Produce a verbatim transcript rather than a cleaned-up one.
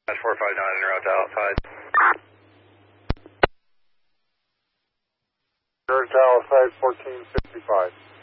Dash four five nine, interrupt outside. Current outside fourteen fifty-five.